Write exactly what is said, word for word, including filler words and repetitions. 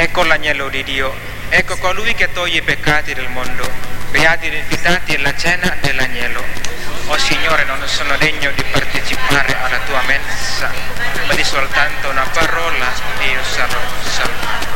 Ecco l'agnello di Dio, ecco colui che toglie i peccati del mondo. Beati gli invitati alla cena dell'agnello. O Signore, non sono degno di partecipare alla tua mensa, ma di soltanto una parola e io sarò salvato.